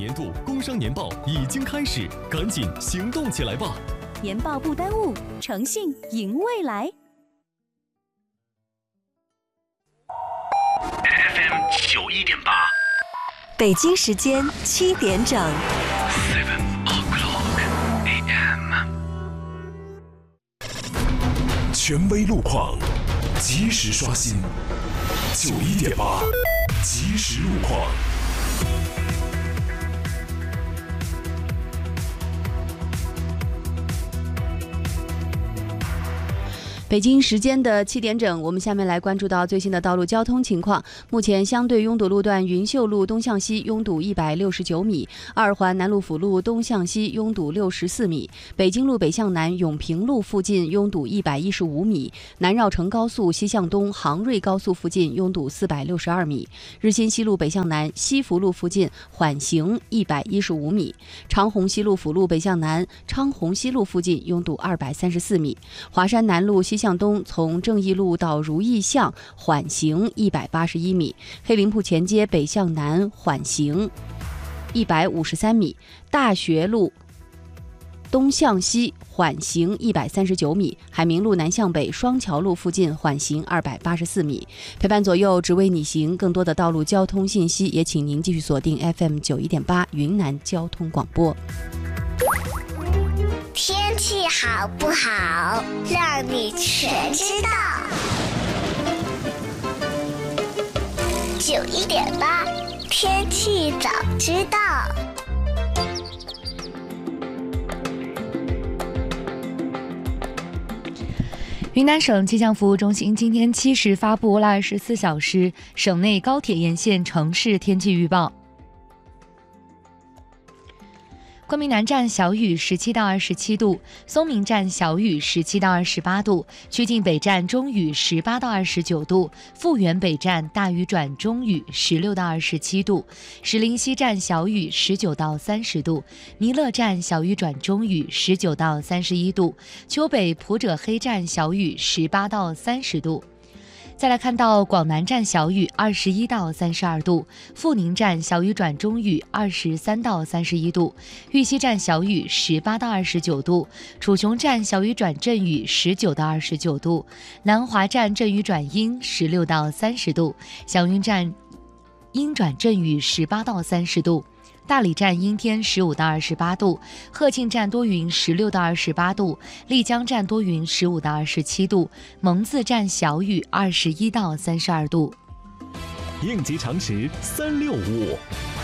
年度工商年报已经开始，赶紧行动起来吧！ 年报不耽误，诚信迎未来。 FM 91.8， 北京时间7点整。 7 o'clock AM。 权威路况，及时刷新。91.8，即时路况。 北京时间的7点整，我们下面来关注到最新的道路交通情况。目前相对拥堵路段云秀路东向西拥堵169米，二环南路辅路东向西拥堵64米，北京路北向南永平路附近拥堵115米，南绕城高速西向东杭瑞高速附近拥堵462米，日新西路北向南西福路附近缓行115米，长虹西路辅路北向南昌虹西路附近拥堵234米，华山南路西向东从正义路到如意巷缓行181米，黑林铺前街北向南缓行153米，大学路东向西缓行139米，海明路南向北双桥路附近缓行284米。陪伴左右，只为你行。更多的道路交通信息，也请您继续锁定 FM 91.8云南交通广播。 天气好不好，让你全知道。91.8，天气早知道。 云南省气象服务中心今天7时发布了24小时省内高铁沿线城市天气预报。昆明南站小雨17到27度，松明站小雨17到28度，曲靖北站中雨18到29度，富源北站大雨转中雨16到27度，石林西站小雨19到30度，弥勒站小雨转中雨19到31度，丘北普者黑站小雨18到30度。再来看到广南站小雨21到32度，富宁站小雨转中雨23到31度，玉溪站小雨18到29度，楚雄站小雨转阵雨19到29度，南华站阵雨转阴16到30度，祥云站阴转阵雨18到30度，大理站阴天15到28度，鹤庆站多云16到28度，丽江站多云15到27度，蒙自站小雨21到32度。 应急常识365。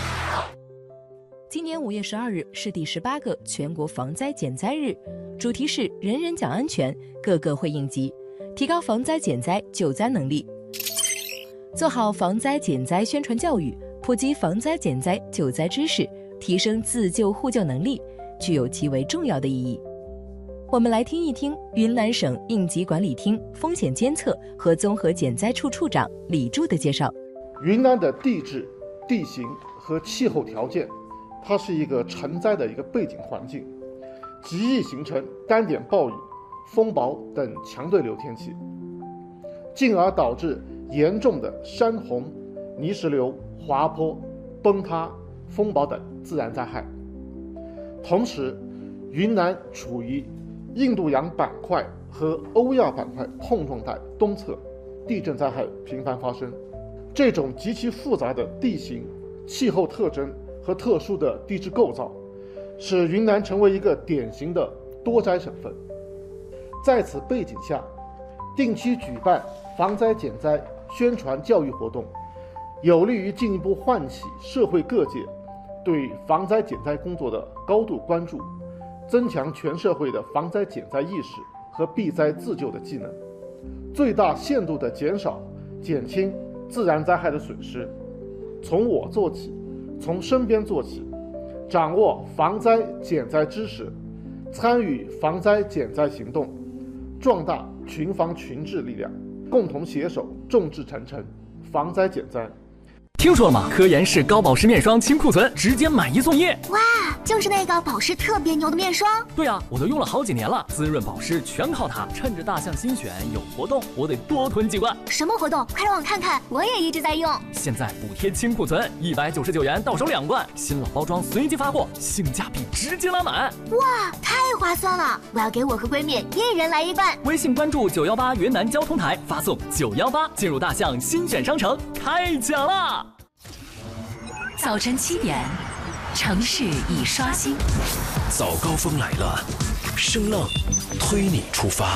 今年5月12日是第18个全国防灾减灾日，主题是人人讲安全，个个会应急，提高防灾减灾救灾能力，做好防灾减灾宣传教育，普及防灾减灾救灾知识，提升自救互救能力，具有极为重要的意义。我们来听一听云南省应急管理厅风险监测和综合减灾处处长李柱的介绍。 云南的地质、地形和气候条件，它是一个成灾的一个背景环境，极易形成单点暴雨、风雹等强对流天气，进而导致严重的山洪、泥石流、滑坡、崩塌、风暴等自然灾害。同时，云南处于印度洋板块和欧亚板块碰撞带东侧，地震灾害频繁发生。这种极其复杂的地形、气候特征和特殊的地质构造，使云南成为一个典型的多灾省份。在此背景下，定期举办防灾减灾宣传教育活动，有利于进一步唤起社会各界对防灾减灾工作的高度关注，增强全社会的防灾减灾意识和避灾自救的技能，最大限度地减少、减轻自然灾害的损失。从我做起，从身边做起，掌握防灾减灾知识，参与防灾减灾行动，壮大群防群治力量，共同携手众志成城，防灾减灾。 听说了吗？科颜氏高保湿面霜清库存，直接买1送1。 哇，就是那个保湿特别牛的面霜。 对啊，我都用了好几年了，滋润保湿全靠它。趁着大象新选有活动，我得多囤几罐。 什么活动？快让我看看，我也一直在用。 现在补贴清库存，199元到手2罐，新老包装随机发货，性价比直接拉满。 哇，太划算了！我要给我和闺蜜1人来1罐。 微信关注918云南交通台，发送918进入大象新选商城，开奖啦！ 早晨7点，城市已刷新。 早高峰来了，声浪推你出发。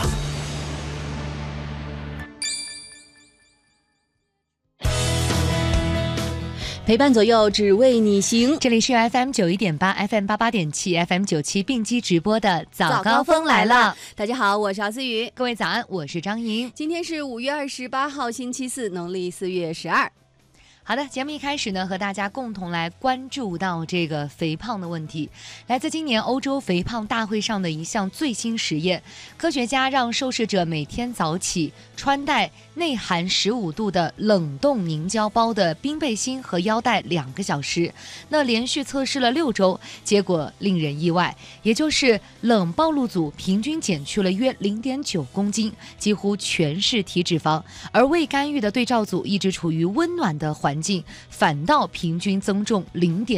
陪伴左右，只为你行。 这里是 FM 91.8 FM 88.7 FM 97并机直播的早高峰来了。 大家好，我是姚思雨。 各位早安，我是张莹。 今天是5月28号星期四，农历4月12。 好的，节目一开始呢，和大家共同来关注到这个肥胖的问题。来自今年欧洲肥胖大会上的一项最新实验，科学家让受试者每天早起穿戴内含15度的冷冻凝胶包的冰背心和腰带2个小时。那连续测试了6周，结果令人意外，也就是冷暴露组平均减去了约0.9公斤，几乎全是体脂肪，而未干预的对照组一直处于温暖的环境，反倒平均增重0.。